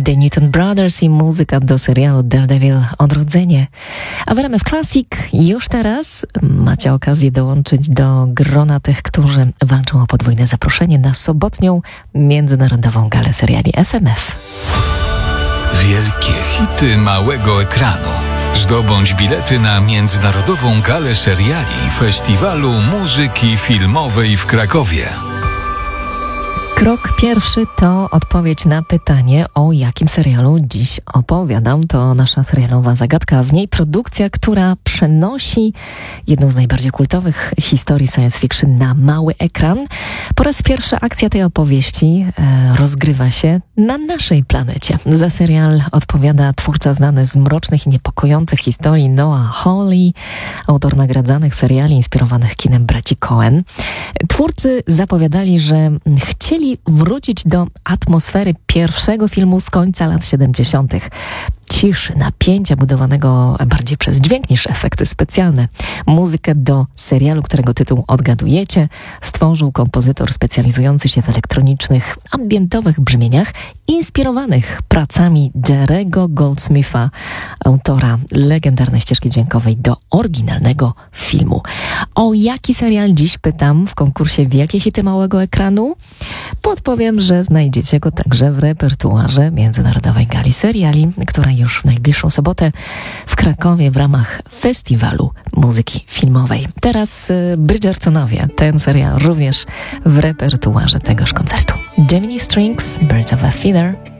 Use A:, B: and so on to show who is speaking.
A: The Newton Brothers i muzyka do serialu Daredevil Odrodzenie. A w RMF Classic już teraz macie okazję dołączyć do grona tych, którzy walczą o podwójne zaproszenie na sobotnią międzynarodową galę seriali FMF.
B: Wielkie hity małego ekranu. Zdobądź bilety na międzynarodową galę seriali Festiwalu Muzyki Filmowej w Krakowie.
A: Krok pierwszy to odpowiedź na pytanie, o jakim serialu dziś opowiadam. To nasza serialowa zagadka. W niej produkcja, która przenosi jedną z najbardziej kultowych historii science fiction na mały ekran. Po raz pierwszy akcja tej opowieści rozgrywa się na naszej planecie. Za serial odpowiada twórca znany z mrocznych i niepokojących historii Noah Hawley, autor nagradzanych seriali inspirowanych kinem braci Coen. Twórcy zapowiadali, że chcieli wrócić do atmosfery pierwszego filmu z końca lat 70. Ciszy, napięcia budowanego bardziej przez dźwięk niż efekty specjalne. Muzykę do serialu, którego tytuł odgadujecie, stworzył kompozytor specjalizujący się w elektronicznych, ambientowych brzmieniach, inspirowanych pracami Jerry'ego Goldsmitha, autora legendarnej ścieżki dźwiękowej do oryginalnego filmu. O jaki serial dziś pytam w konkursie Wielkie Hity Małego Ekranu? Podpowiem, że znajdziecie go także w repertuarze Międzynarodowej Gali Seriali, która już w najbliższą sobotę w Krakowie w ramach Festiwalu Muzyki Filmowej. Teraz Bridgertonowie. Ten serial również w repertuarze tegoż koncertu. Gemini Strings, Birds of a Feather.